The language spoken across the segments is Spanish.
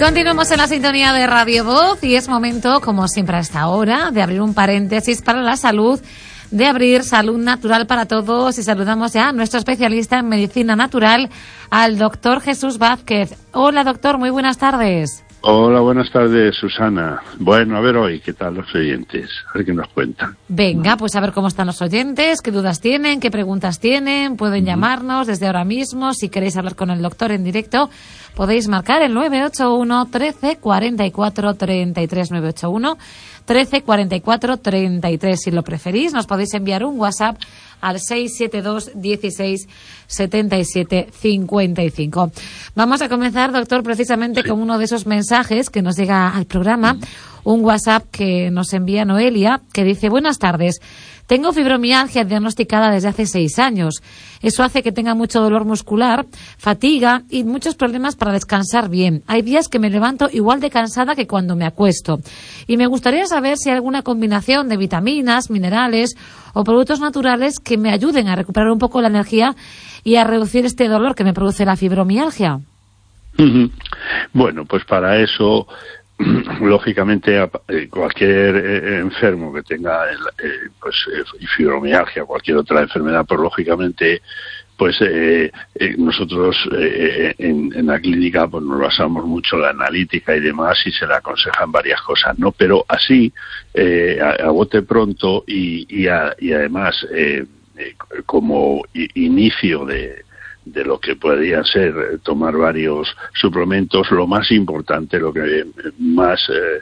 Continuamos en la sintonía de Radio Voz y es momento, como siempre a esta hora, de abrir un paréntesis para la salud, de abrir Salud Natural para Todos y saludamos ya a nuestro especialista en medicina natural, al doctor Jesús Vázquez. Hola doctor, muy buenas tardes. Hola, buenas tardes, Susana. Bueno, a ver hoy, ¿qué tal los oyentes? A ver qué nos cuentan. Venga, pues a ver cómo están los oyentes, qué dudas tienen, qué preguntas tienen. Pueden llamarnos desde ahora mismo. Si queréis hablar con el doctor en directo, podéis marcar el 981 13 44 33, 981 13 44 33. Si lo preferís, nos podéis enviar un WhatsApp al 672 16 77 55. Vamos a comenzar, doctor, precisamente con uno de esos mensajes que nos llega al programa, un WhatsApp que nos envía Noelia, que dice: buenas tardes, tengo fibromialgia diagnosticada desde hace 6 años. Eso hace que tenga mucho dolor muscular, fatiga y muchos problemas para descansar bien. Hay días que me levanto igual de cansada que cuando me acuesto. Y me gustaría saber si hay alguna combinación de vitaminas, minerales o productos naturales que me ayuden a recuperar un poco la energía y a reducir este dolor que me produce la fibromialgia. Bueno, pues para eso, lógicamente, cualquier enfermo que tenga fibromialgia, cualquier otra enfermedad, pues lógicamente, pues nosotros en la clínica pues nos basamos mucho en la analítica y demás y se le aconsejan varias cosas, ¿no? Pero así, a bote pronto y además como inicio de lo que podría ser tomar varios suplementos, lo más importante, lo que más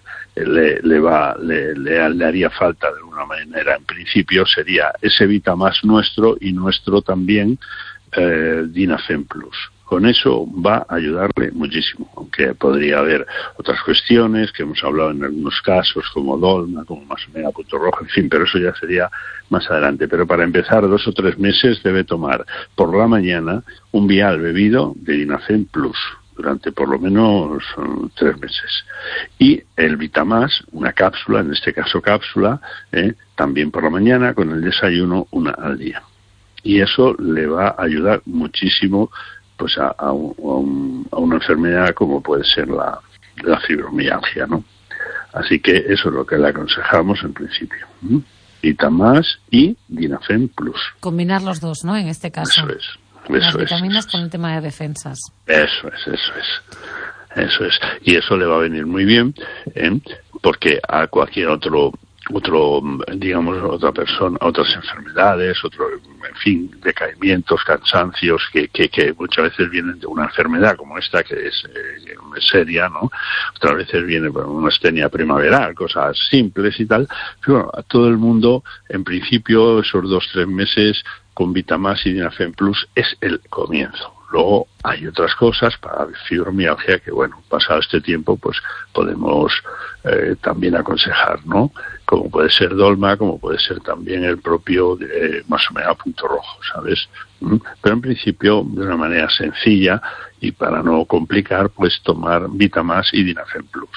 le haría falta de alguna manera, en principio, sería ese Vitamás nuestro y nuestro también Dinafen Plus. Con eso va a ayudarle muchísimo, aunque podría haber otras cuestiones que hemos hablado en algunos casos, como Dolma, como Masomega Punto Rojo, en fin, pero eso ya sería más adelante. Pero para empezar, 2 o 3 meses debe tomar por la mañana un vial bebido de Dinafen Plus durante por lo menos 3 meses. Y el Vitamás, una cápsula, en este caso cápsula, también por la mañana, con el desayuno, una al día. Y eso le va a ayudar muchísimo pues a una enfermedad como puede ser la fibromialgia, ¿no? Así que eso es lo que le aconsejamos en principio. Vitamás y Dinafen Plus. Combinar los dos, ¿no? En este caso. Eso es. Las vitaminas con el tema de defensas. Eso es. Y eso le va a venir muy bien, porque a cualquier otra persona, otras enfermedades, en fin, decaimientos, cansancios que muchas veces vienen de una enfermedad como esta, que es seria, ¿no? Otras veces viene por una astenia primaveral, cosas simples y tal. Pero bueno, a todo el mundo, en principio, esos 2-3 meses con Vitamás y Dinafen Plus es el comienzo. Luego hay otras cosas para fibromialgia que, bueno, pasado este tiempo, pues podemos también aconsejar, ¿no? Como puede ser Dolma, como puede ser también el propio Masomega Punto Rojo, ¿sabes? Pero en principio, de una manera sencilla y para no complicar, pues tomar Vitamás y Dinafen Plus,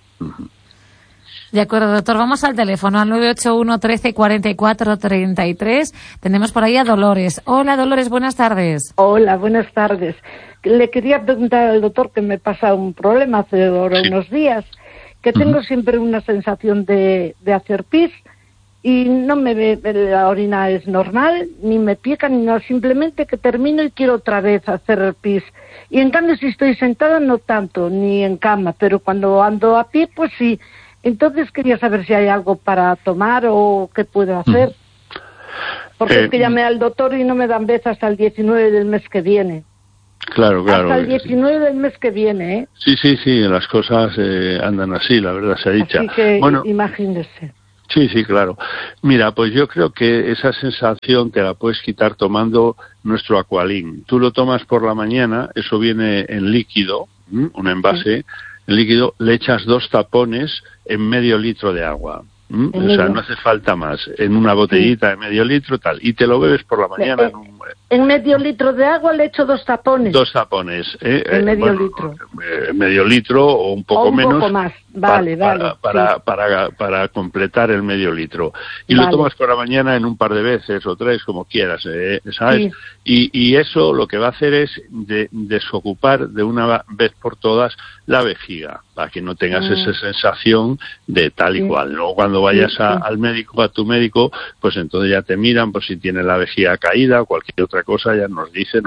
De acuerdo, doctor. Vamos al teléfono, al 981 13 44 33. Tenemos por ahí a Dolores. Hola, Dolores, buenas tardes. Hola, buenas tardes. Le quería preguntar al doctor que me pasa un problema hace unos días, que tengo siempre una sensación de hacer pis y no me ve, la orina es normal, ni me pica, ni nada, simplemente que termino y quiero otra vez hacer el pis. Y en cambio, si estoy sentada, no tanto, ni en cama, pero cuando ando a pie, pues sí. Entonces quería saber si hay algo para tomar o qué puedo hacer. Porque es que llamé al doctor y no me dan vez hasta el 19 del mes que viene. Claro. Hasta el 19 del mes que viene, ¿eh? Sí, las cosas andan así, la verdad se ha dicho. Así que bueno, imagínese. Sí, claro. Mira, pues yo creo que esa sensación te la puedes quitar tomando nuestro Aqualin. Tú lo tomas por la mañana, eso viene en líquido, un envase en líquido, le echas 2 tapones en medio litro de agua. O sea, no hace falta más. En una botellita de medio litro, tal. Y te lo bebes por la mañana. En medio litro de agua le echo 2 tapones. 2 tapones. En medio litro. Medio litro o un poco menos. Un poco más. Vale, Para completar el medio litro. Y lo tomas por la mañana en un par de veces o 3, como quieras, ¿sabes? Sí. Y eso lo que va a hacer es desocupar de una vez por todas la vejiga, para que no tengas esa sensación de tal y cual. Luego cuando vayas al médico, a tu médico, pues entonces ya te miran por si tienes la vejiga caída o cualquier otra cosa, ya nos dicen.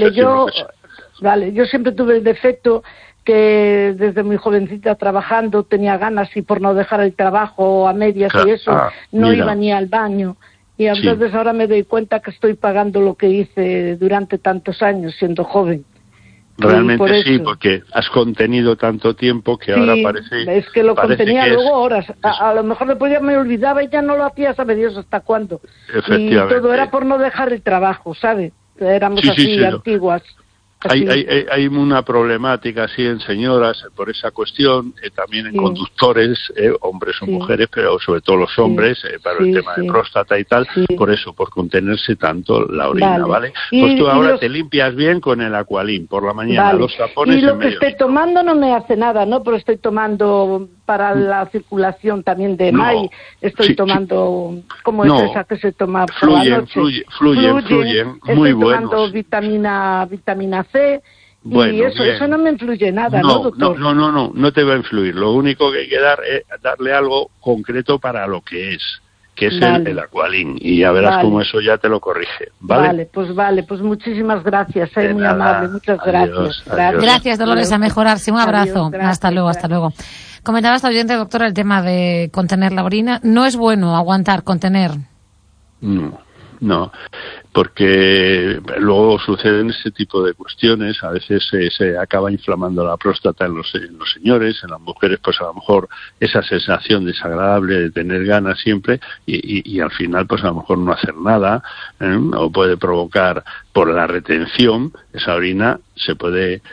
Yo siempre tuve el defecto que desde muy jovencita trabajando tenía ganas y por no dejar el trabajo a medias y eso, no iba ni al baño. Y entonces ahora me doy cuenta que estoy pagando lo que hice durante tantos años siendo joven. Realmente sí, porque has contenido tanto tiempo que ahora parece... Es que lo contenía luego horas. A lo mejor después ya me olvidaba y ya no lo hacía, sabe Dios hasta cuándo. Y todo era por no dejar el trabajo, ¿sabe? Éramos antiguas. Hay una problemática así en señoras por esa cuestión, también en conductores, hombres o mujeres, pero sobre todo los hombres, para el tema de próstata y tal, por eso, por contenerse tanto la orina, ¿vale? Pues tú ahora te limpias bien con el Aqualin por la mañana, 2 tapones. Y lo que estoy tomando no me hace nada, ¿no? Pero estoy tomando para la circulación también de MAI, estoy tomando, ¿cómo es esa que se toma por la noche? Fluyen, muy buenos. Estoy tomando vitamina C, y eso no me influye nada, ¿no, doctor? No te va a influir. Lo único que hay que darle algo concreto para lo que es el Aqualin, y ya verás cómo eso ya te lo corrige, ¿vale? Pues muchísimas gracias, muy amable, muchas gracias. Gracias, Dolores, a mejorarse, un abrazo. Hasta luego. Comentaba esta oyente, doctora, el tema de contener la orina. ¿No es bueno aguantar, contener? No, porque luego suceden ese tipo de cuestiones. A veces se acaba inflamando la próstata en los señores, en las mujeres pues a lo mejor esa sensación desagradable de tener ganas siempre y al final pues a lo mejor no hacer nada, o puede provocar por la retención, esa orina se puede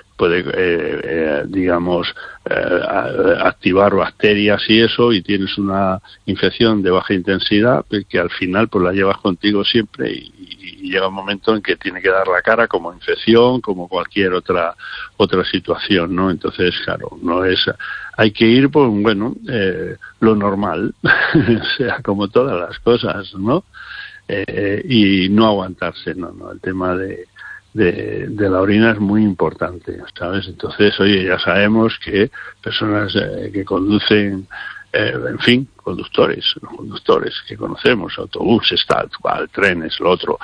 activar bacterias y eso, y tienes una infección de baja intensidad que al final pues la llevas contigo siempre y llega un momento en que tiene que dar la cara como infección, como cualquier otra situación, ¿no? Entonces, claro, hay que ir por lo normal, o sea, como todas las cosas, ¿no? Y no aguantarse, no, el tema de la orina es muy importante, ¿sabes? Entonces, oye, ya sabemos que personas que conducen, conductores que conocemos, autobuses, tal cual, trenes, lo otro,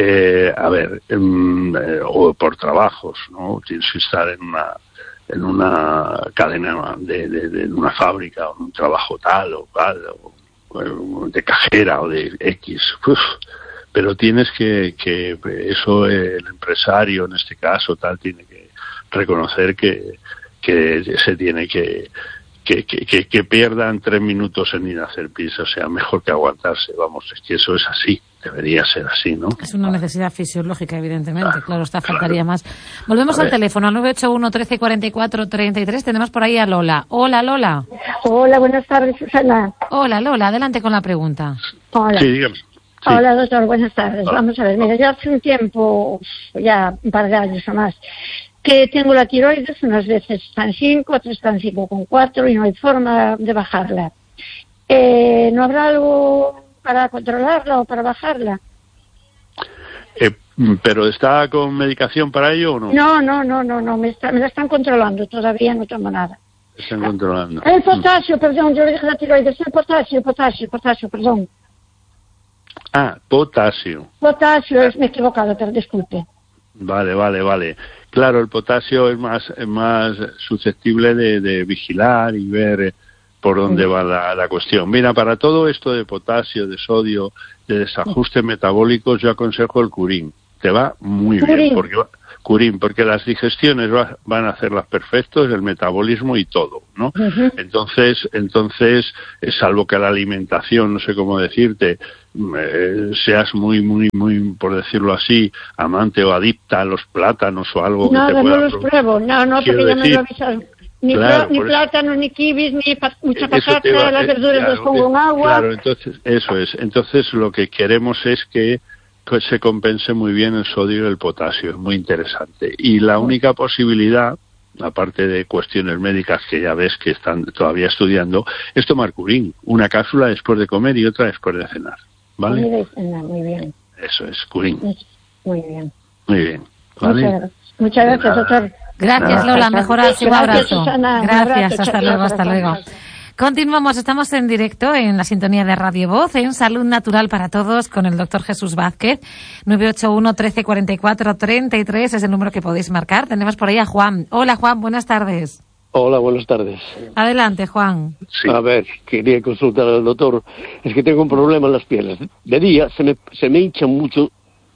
o por trabajos, ¿no? Tienes que estar en una cadena de una fábrica, o en un trabajo tal o cual, o de cajera o de X, pero tienes que eso el empresario en este caso tal tiene que reconocer que se tiene que pierdan 3 minutos en ir a hacer pis, o sea, mejor que aguantarse, vamos, es que eso es así, debería ser así, ¿no? Es una necesidad fisiológica, evidentemente, claro, faltaría más. Volvemos al teléfono, al 981 13 44 33, tenemos por ahí a Lola. Hola, Lola. Hola, buenas tardes, Susana. Hola, Lola, adelante con la pregunta. Hola. Sí, dígame. Sí. Hola, doctor, buenas tardes. Hola. Vamos a ver, mira, yo hace un tiempo, ya un par de años o más, que tengo la tiroides, unas veces está en 5, otras está en 5,4 y no hay forma de bajarla. ¿No habrá algo para controlarla o para bajarla? ¿Pero está con medicación para ello o no? No, me la están controlando, todavía no tomo nada. Están controlando. El potasio, perdón, yo le dije la tiroides, el potasio, perdón. Ah, potasio. Potasio, me he equivocado, pero disculpe. Vale. Claro, el potasio es más susceptible de vigilar y ver por dónde va la cuestión. Mira, para todo esto de potasio, de sodio, de desajustes metabólicos, yo aconsejo el Curín. Te va muy bien, porque las digestiones van a hacerlas perfectos, el metabolismo y todo, ¿no? Uh-huh. Entonces, salvo que la alimentación, no sé cómo decirte, seas muy, por decirlo así, amante o adicta a los plátanos o algo que te pueda... No los pruebo, porque ya me lo avisaron. Ni Claro, plátano, ni kibis, ni mucha Eso patata, te iba- las verduras claro, las pongo en agua. Claro, entonces, eso es. Entonces lo que queremos es que pues, se compense muy bien el sodio y el potasio, es muy interesante. Y la única posibilidad, aparte de cuestiones médicas que ya ves que están todavía estudiando, es tomar curín. Una cápsula después de comer y otra después de cenar. ¿Vale? Muy bien. Eso es, curín. Muy bien. Muy bien. ¿Vale? Muchas gracias, doctor. Gracias, Lola, mejoras, un Gracias, abrazo. Susana. Un Gracias, abrazo, hasta luego, hasta luego. Continuamos, estamos en directo en la sintonía de Radio Voz, en Salud Natural para Todos, con el doctor Jesús Vázquez. 981 13 44 33 es el número que podéis marcar. Tenemos por ahí a Juan. Hola, Juan, buenas tardes. Hola, buenas tardes. Adelante, Juan. Sí. A ver, quería consultar al doctor. Es que tengo un problema en las piernas. De día se me hincha mucho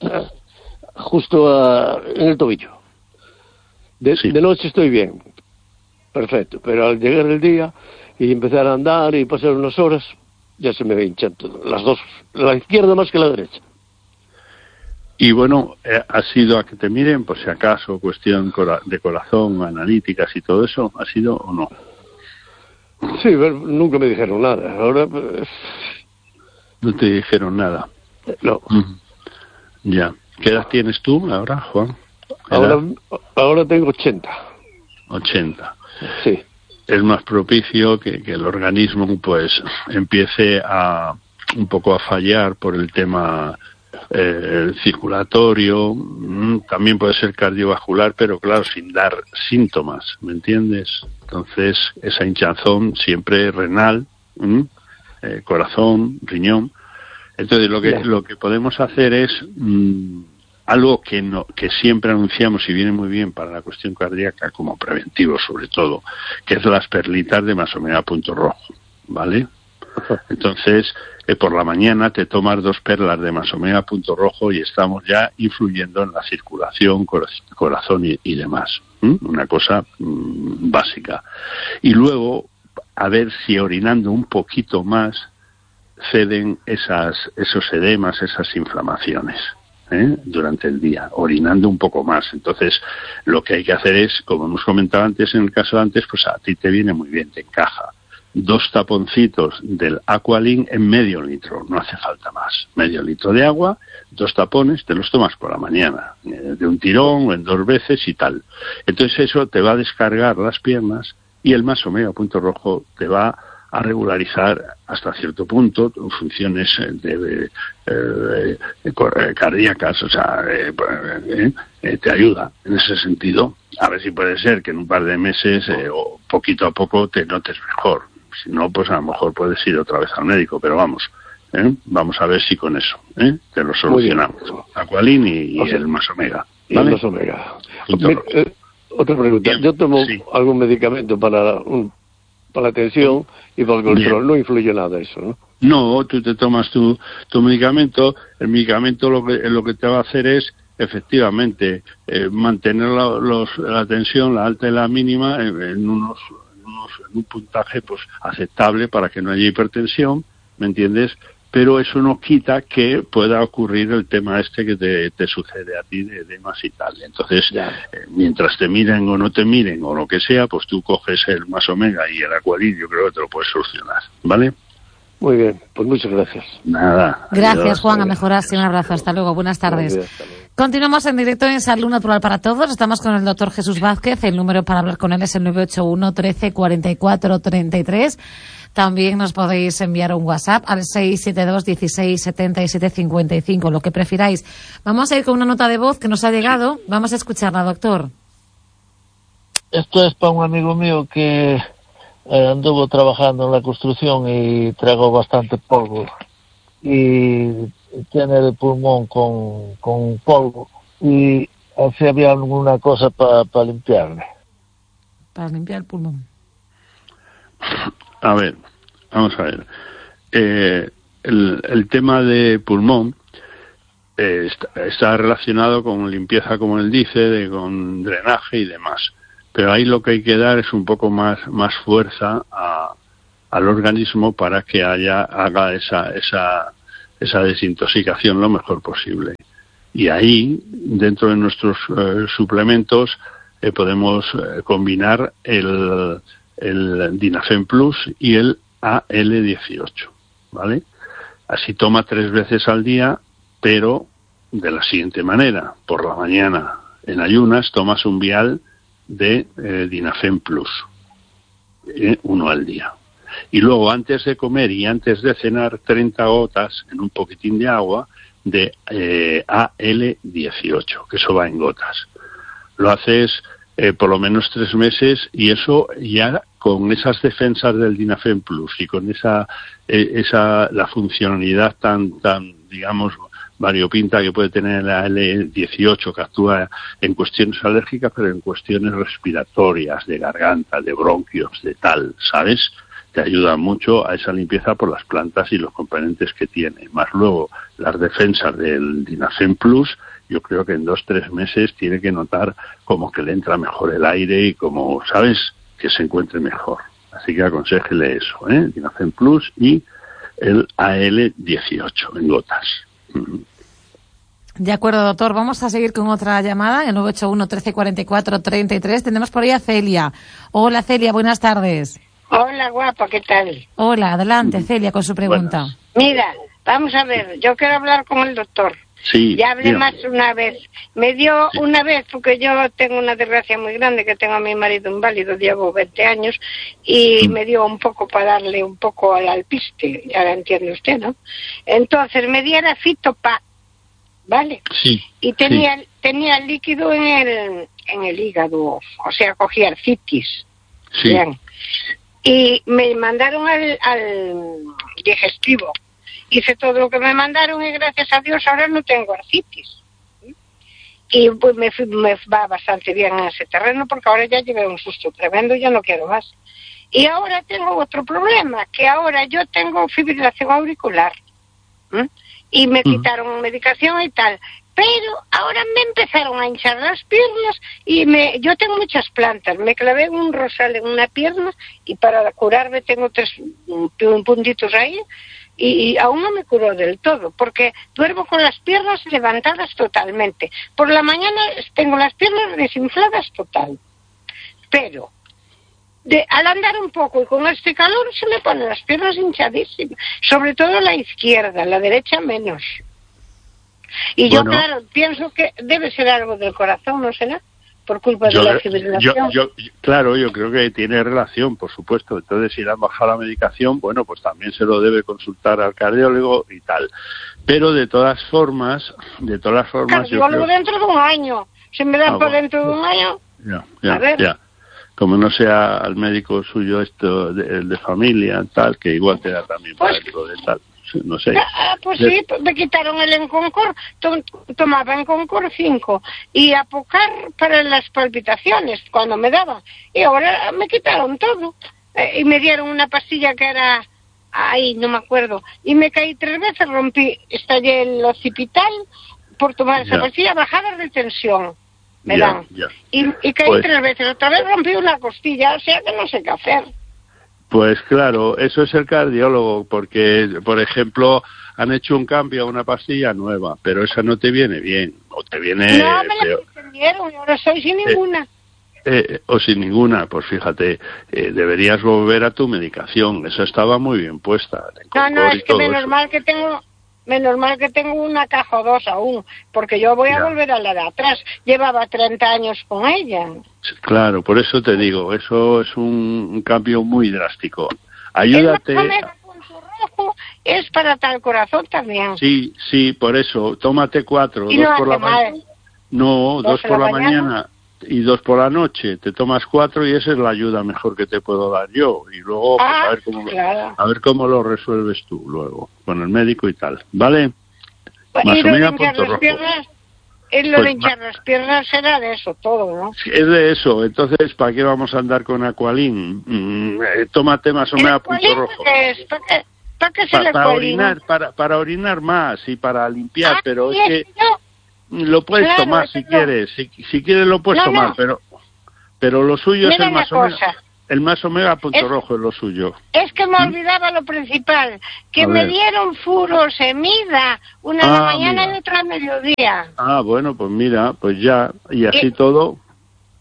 justo en el tobillo. Sí. De noche estoy bien, perfecto, pero al llegar el día y empezar a andar y pasar unas horas, ya se me hinchan todo, las dos, la izquierda más que la derecha. Y bueno, ¿ha sido a que te miren, por si acaso, cuestión de corazón, analíticas y todo eso? ¿Ha sido o no? Sí, pero nunca me dijeron nada. Ahora, pues, No te dijeron nada. no. Ya. ¿Qué edad tienes tú ahora, Juan? ¿Edad? Ahora tengo 80. 80. Sí. Es más propicio que el organismo pues empiece a un poco a fallar por el tema circulatorio, también puede ser cardiovascular, pero claro, sin dar síntomas, ¿me entiendes? Entonces, esa hinchazón siempre renal, corazón, riñón. Entonces, lo que podemos hacer es algo que siempre anunciamos y viene muy bien para la cuestión cardíaca, como preventivo sobre todo, que es las perlitas de Masomega Punto Rojo, ¿vale? Entonces, por la mañana te tomas 2 perlas de Masomega Punto Rojo y estamos ya influyendo en la circulación, corazón y demás. Una cosa básica. Y luego, a ver si orinando un poquito más ceden esos edemas, esas inflamaciones durante el día, orinando un poco más. Entonces, lo que hay que hacer es, como hemos comentado antes en el caso de antes, pues a ti te viene muy bien, te encaja. 2 taponcitos del Aqualin en medio litro, no hace falta más. Medio litro de agua, 2 tapones, te los tomas por la mañana, de un tirón o en 2 veces y tal. Entonces eso te va a descargar las piernas y el Masomega Punto Rojo te va a regularizar hasta cierto punto funciones cardíacas, o sea, te ayuda en ese sentido. A ver si puede ser que en un par de meses o poquito a poco te notes mejor. Si no, pues a lo mejor puedes ir otra vez al médico, pero vamos a ver si con eso te lo solucionamos. Aqualin y el Masomega. Y ¿vale? el Masomega. Otra pregunta. Bien, Yo tomo sí. algún medicamento para la tensión y para el colesterol. Bien. No influye nada eso, ¿no? No, tú te tomas tu medicamento. El medicamento lo que te va a hacer es efectivamente mantener la tensión, la alta y la mínima en un puntaje pues aceptable para que no haya hipertensión, ¿me entiendes? Pero eso no quita que pueda ocurrir el tema este que te sucede a ti de edemas y tal. Entonces, mientras te miren o no te miren o lo que sea, pues tú coges el Masomega y el Aqualin, yo creo que te lo puedes solucionar, ¿vale? Muy bien, pues muchas gracias. Nada. Gracias, Adiós. Juan, a mejorarse. Un abrazo, hasta luego, buenas tardes. Gracias, hasta luego. Continuamos en directo en Salud Natural para Todos. Estamos con el doctor Jesús Vázquez. El número para hablar con él es el 981 13 44 33. También nos podéis enviar un WhatsApp al 672 16 77 55, lo que prefiráis. Vamos a ir con una nota de voz que nos ha llegado. Vamos a escucharla, doctor. Esto es para un amigo mío que anduvo trabajando en la construcción y tragó bastante polvo. Y tiene el pulmón con polvo. Y si había alguna cosa para limpiarle. Para limpiar el pulmón. A ver, vamos a ver. El tema de pulmón está relacionado con limpieza, como él dice, con drenaje y demás. Pero ahí lo que hay que dar es un poco más fuerza al organismo para que haga esa desintoxicación lo mejor posible. Y ahí, dentro de nuestros suplementos, podemos combinar el Dinafen Plus y el AL18, ¿vale? Así toma 3 veces al día, pero de la siguiente manera. Por la mañana, en ayunas, tomas un vial de Dinafen Plus, 1 al día. Y luego, antes de comer y antes de cenar, 30 gotas en un poquitín de agua de AL18, que eso va en gotas. Lo haces por lo menos 3 meses y eso ya con esas defensas del Dinafen Plus y con la funcionalidad tan digamos variopinta que puede tener la L18, que actúa en cuestiones alérgicas, pero en cuestiones respiratorias, de garganta, de bronquios, de tal, ¿sabes? Te ayuda mucho a esa limpieza por las plantas y los componentes que tiene. Más luego, las defensas del Dinafen Plus, yo creo que en 2-3 meses tiene que notar como que le entra mejor el aire y como, ¿sabes?, que se encuentre mejor. Así que aconséjele eso, Dinafen Plus y el AL18 en gotas. De acuerdo, doctor. Vamos a seguir con otra llamada, el 981 13 44 33. Tenemos por ahí a Celia. Hola, Celia, buenas tardes. Hola, guapa, ¿qué tal? Hola, adelante, Celia, con su pregunta. Buenas. Mira, vamos a ver, yo quiero hablar con el doctor. Sí. Ya hablé más una vez. Me dio una vez, porque yo tengo una desgracia muy grande, que tengo a mi marido inválido, llevo 20 años, y me dio un poco para darle un poco al alpiste, ya lo entiende usted, ¿no? Entonces me diera Fitopa, ¿vale? Sí. Y tenía el líquido en el hígado, o sea, cogía artritis. Sí. Bien. Y me mandaron al digestivo. Hice todo lo que me mandaron y gracias a Dios ahora no tengo artritis. Y pues me va bastante bien en ese terreno porque ahora ya llevé un susto tremendo y ya no quiero más. Y ahora tengo otro problema, que ahora yo tengo fibrilación auricular. Y me quitaron medicación y tal. Pero ahora me empezaron a hinchar las piernas y yo tengo muchas plantas. Me clavé un rosal en una pierna y para curarme tengo 3 puntitos ahí y aún no me curó del todo porque duermo con las piernas levantadas totalmente. Por la mañana tengo las piernas desinfladas total. Pero al andar un poco y con este calor se me ponen las piernas hinchadísimas. Sobre todo la izquierda, la derecha menos. Y yo, claro, pienso que debe ser algo del corazón, ¿no será? Por culpa de la fibrilación. Claro, yo creo que tiene relación, por supuesto. Entonces, si le han bajado la medicación, bueno, pues también se lo debe consultar al cardiólogo y tal. Pero de todas formas... Cardiólogo dentro de un año. Si me dan por dentro de un año... Ya. Como no sea al médico suyo esto de familia, tal, que igual te da también para dentro de tal. No sé. Pues sí, me quitaron el Enconcor, tomaba Enconcor 5 y Apocar para las palpitaciones cuando me daba y ahora me quitaron todo y me dieron una pastilla que era no me acuerdo y me caí 3 veces, estallé el occipital por tomar esa pastilla, bajadas de tensión me dan y caí 3 veces, otra vez rompí una costilla, o sea que no sé qué hacer. Pues claro, eso es el cardiólogo, porque, por ejemplo, han hecho un cambio a una pastilla nueva, pero esa no te viene bien, o te viene... No, me la suspendieron y ahora estoy sin ninguna. O sin ninguna, pues fíjate, deberías volver a tu medicación, esa estaba muy bien puesta. No, es que menos mal que tengo una caja o 2 aún, porque yo voy a volver a la de atrás. Llevaba 30 años con ella. Claro, por eso te digo, eso es un cambio muy drástico. Ayúdate. El punto rojo es para tal corazón también. Sí, por eso. Tómate 4, 2 por la mañana. No, 2 por la mañana y 2 por la noche. Te tomas 4 y esa es la ayuda mejor que te puedo dar yo. Y luego pues, a ver cómo lo resuelves tú luego con el médico y tal, ¿vale? Más o menos punto rojo. Lo de hinchar las piernas será de eso todo, ¿no? Es de eso. Entonces, ¿para qué vamos a andar con Aqualin? Tómate más o menos punto rojo. ¿Para qué se le para orinar más y para limpiar, pero es que lo puedes tomar si quieres. Si quieres lo puedes tomar, pero lo suyo es el más o menos. El más omega punto rojo es lo suyo. Es que me olvidaba lo principal, que me dieron furosemida, una en la mañana y otra a mediodía. Bueno, pues mira, pues ya, y así todo,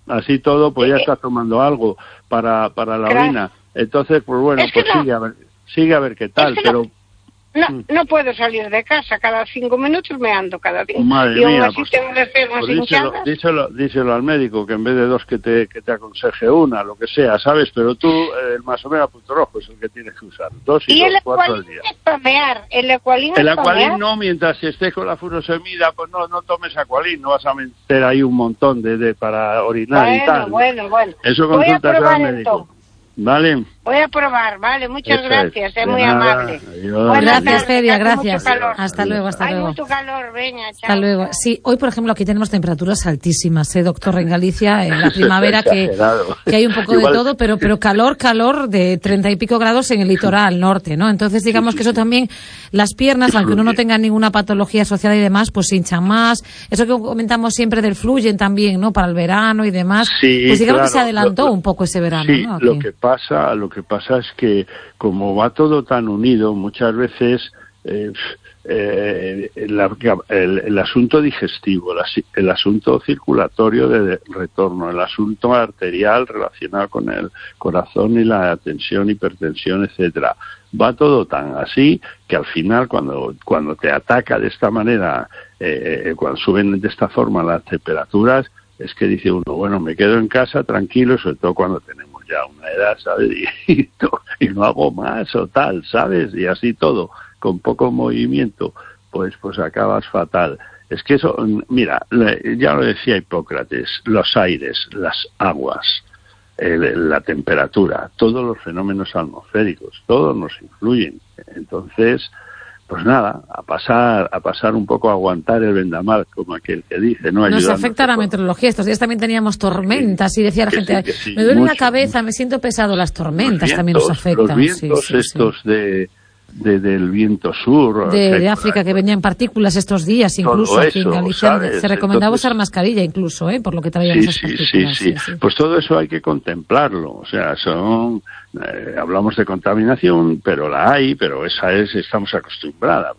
así todo, pues ya estás tomando algo para la orina. Entonces, pues bueno, pues sigue a ver qué tal, pero... No puedo salir de casa, cada 5 minutos me ando cada día. Madre y aún mía, así pues, tengo las piernas hinchadas. Díselo al médico, que en vez de 2 que te aconseje una, lo que sea, ¿sabes? Pero tú, el Masomega Punto Rojo es el que tienes que usar. 2 y 2, 4 al día. Es para mear. El Aqualin no, mientras estés con la furosemida, pues no tomes Aqualin, no vas a meter ahí un montón de para orinar y tal. Bueno. Eso consultas al médico. Vale. Voy a probar, vale, muchas gracias, es muy amable. Gracias, Celia, gracias. Hasta luego. Hay mucho calor, venga, chao. Hasta luego. Sí, hoy, por ejemplo, aquí tenemos temperaturas altísimas, doctor, en Galicia, en la primavera, que hay un poco de todo, pero calor de 30 y pico grados en el litoral norte, ¿no? Entonces, digamos que eso también, las piernas, aunque uno no tenga ninguna patología asociada y demás, pues se hinchan más. Eso que comentamos siempre del fluyen también, ¿no? Para el verano y demás. Sí, pues digamos que se adelantó un poco ese verano, sí, ¿no? Lo que pasa es que como va todo tan unido, muchas veces el asunto digestivo, el asunto circulatorio de retorno, el asunto arterial relacionado con el corazón y la tensión, hipertensión, etcétera, va todo tan así que al final cuando te ataca de esta manera, cuando suben de esta forma las temperaturas, es que dice uno, bueno, me quedo en casa tranquilo, sobre todo cuando tenemos ya una edad, ¿sabes? Y no hago más o tal, ¿sabes? Y así todo, con poco movimiento, pues acabas fatal. Es que eso, mira, ya lo decía Hipócrates, los aires, las aguas, la temperatura, todos los fenómenos atmosféricos, todos nos influyen. Entonces, pues nada, a pasar un poco, a aguantar el vendaval, como aquel que dice, ¿no? Nos afecta la meteorología. Estos días también teníamos tormentas y decía la gente, me duele la cabeza, me siento pesado. Las tormentas también nos afectan. Los vientos del viento sur. De África, que venían partículas estos días, incluso aquí en Galicia. ¿Sabes? Se recomendaba usar mascarilla incluso, por lo que traían esas partículas. Sí. Pues todo eso hay que contemplarlo. O sea, hablamos de contaminación, pero la hay, pero estamos acostumbrados.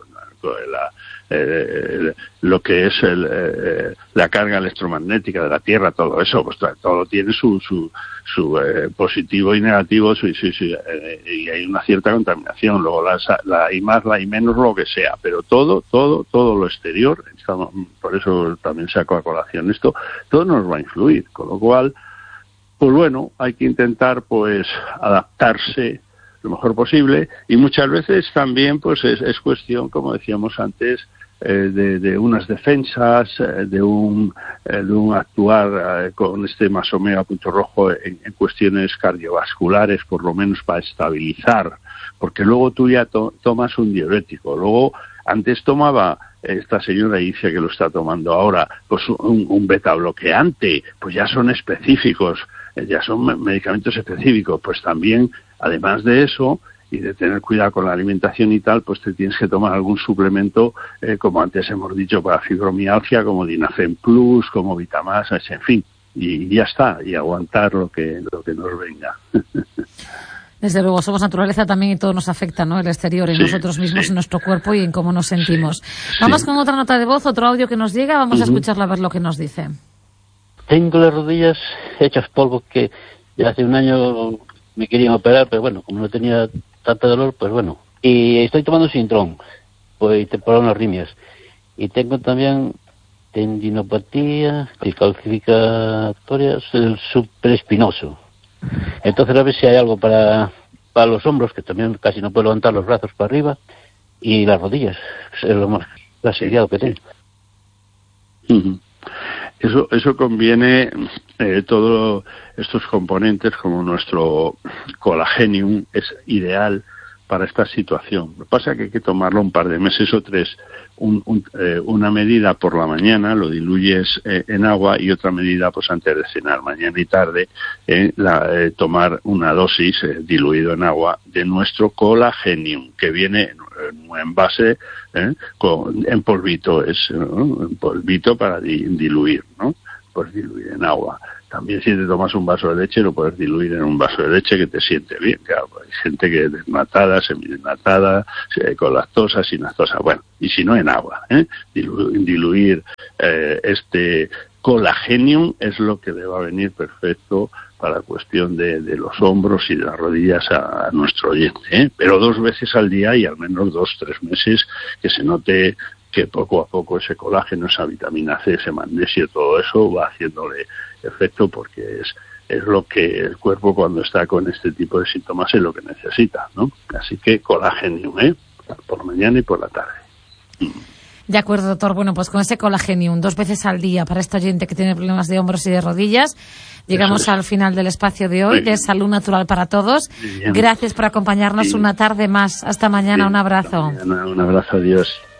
Lo que es la carga electromagnética de la Tierra, todo eso, pues todo tiene su positivo y negativo, y hay una cierta contaminación. Luego la y más, la y menos, lo que sea, pero todo lo exterior, por eso también saco a colación esto, todo nos va a influir, con lo cual, pues bueno, hay que intentar pues adaptarse lo mejor posible, y muchas veces también pues es cuestión, como decíamos antes, de unas defensas, de un actuar con este Masomega Punto Rojo en cuestiones cardiovasculares, por lo menos para estabilizar, porque luego tú ya tomas un diurético. Luego, antes tomaba, esta señora dice que lo está tomando ahora, pues un beta bloqueante, pues ya son específicos, ya son medicamentos específicos. Pues también, además de eso, y de tener cuidado con la alimentación y tal, pues te tienes que tomar algún suplemento, como antes hemos dicho, para fibromialgia, como Dinafen Plus, como Vitamás, en fin, y ya está, y aguantar lo que nos venga. Desde luego, somos naturaleza también y todo nos afecta, ¿no? El exterior, en nosotros mismos, en nuestro cuerpo y en cómo nos sentimos. Vamos con otra nota de voz, otro audio que nos llega, vamos a escucharla a ver lo que nos dice. Tengo las rodillas hechas polvo, que ya hace un año me querían operar, pero bueno, como no tenía tanto dolor, pues bueno. Y estoy tomando Sintrón, pues para unas arritmias. Y tengo también tendinopatía, calcificatorias, el supraespinoso. Entonces a ver si hay algo para los hombros, que también casi no puedo levantar los brazos para arriba, y las rodillas, es lo más asediado que tengo. Eso conviene, todos estos componentes, como nuestro Colagenium, es ideal para esta situación. Lo que pasa es que hay que tomarlo un par de meses o 3, una medida por la mañana, lo diluyes en agua, y otra medida pues antes de cenar, mañana y tarde, tomar una dosis diluido en agua de nuestro Colagenium, que viene en un envase en polvito, en polvito para diluir, ¿no? Pues diluir en agua. También si te tomas un vaso de leche, lo puedes diluir en un vaso de leche que te siente bien. Claro, hay gente que es desnatada, semidesnatada, con lactosa, sin lactosa. Bueno, y si no, en agua. Diluir este Colagenium es lo que le va a venir perfecto para la cuestión de los hombros y de las rodillas a nuestro oyente, ¿eh? Pero 2 veces al día y al menos 2-3 meses, que se note que poco a poco ese colágeno, esa vitamina C, ese magnesio, todo eso va haciéndole efecto, porque es lo que el cuerpo, cuando está con este tipo de síntomas, es lo que necesita, ¿no? Así que Colagenium, por la mañana y por la tarde. De acuerdo, doctor. Bueno, pues con ese Colagenium 2 veces al día para este oyente que tiene problemas de hombros y de rodillas, llegamos al final del espacio de hoy, de Salud Natural para Todos. Gracias por acompañarnos una tarde más. Hasta mañana. Un abrazo. Un abrazo. Adiós.